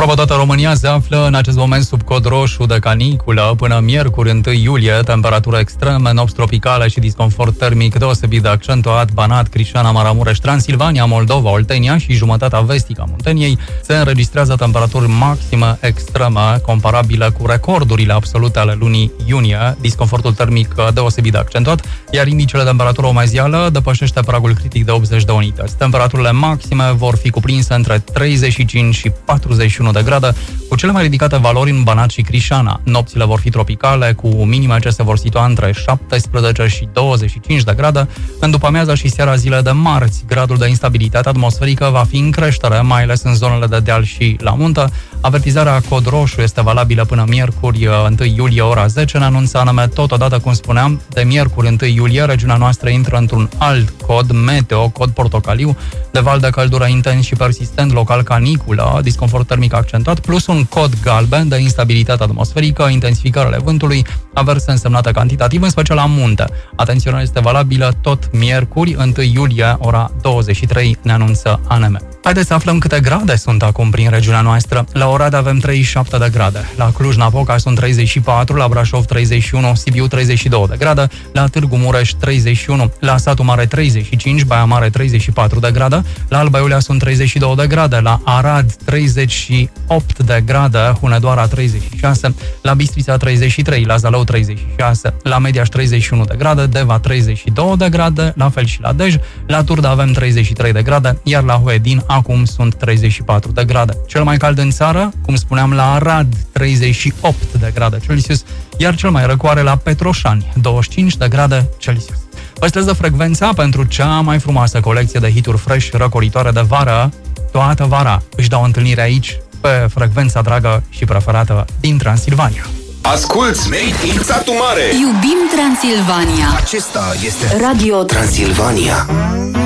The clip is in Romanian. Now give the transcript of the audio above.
Aproape toată România se află în acest moment sub cod roșu de caniculă. Până miercuri 1 iulie, temperatură extreme, nopți tropicale și disconfort termic deosebit de accentuat. Banat, Crișana, Maramureș, Transilvania, Moldova, Oltenia și jumătatea vestică a Munteniei se înregistrează temperaturi maxime extreme, comparabile cu recordurile absolute ale lunii iunie. Disconfortul termic deosebit de accentuat, iar indicele de temperatură omezială depășește pragul critic de 80 de unități. Temperaturile maxime vor fi cuprinse între 35 și 41 de grade, cu cele mai ridicate valori în Banat și Crișana. Nopțile vor fi tropicale, cu minime ce se vor situa între 17 și 25 de grade. În după-amiaza și seara zilei de marți, gradul de instabilitate atmosferică va fi în creștere, mai ales în zonele de deal și la munte. Avertizarea cod roșu este valabilă până miercuri 1 iulie, ora 10, ne anunță ANM. Totodată, cum spuneam, de miercuri 1 iulie, regiunea noastră intră într-un alt cod meteo, cod portocaliu, de val de căldură intens și persistent, local caniculă, disconfort termic accentuat, plus un cod galben de instabilitate atmosferică, intensificare ale vântului, averse însemnate cantitativ, în special la munte. Atenționarea este valabilă tot miercuri, 1 iulie, ora 23, ne anunță ANM. Haideți să aflăm câte grade sunt acum prin regiunea noastră. La Oradea avem 37 de grade, la Cluj-Napoca sunt 34, la Brașov 31, Sibiu 32 de grade, la Târgu Mureș 31, la Satu Mare 35, Baia Mare 34 de grade, la Alba Iulia sunt 32 de grade, la Arad 38 de grade, Hunedoara 36, la Bistrița 33, la Zalău 36, la Mediaș 31 de grade, Deva 32 de grade, la fel și la Dej, la Turda avem 33 de grade, iar la Huedin acum sunt 34 de grade. Cel mai cald în țară, cum spuneam, la Arad 38 de grade Celsius, iar cel mai răcoare la Petroșani 25 de grade Celsius. Păstrează frecvența pentru cea mai frumoasă colecție de hituri fresh răcoritoare de vară. Toată vara își dau întâlnire aici, pe frecvența dragă și preferată din Transilvania. Asculți Made in Satu Mare! Iubim Transilvania! Acesta este Radio Transilvania.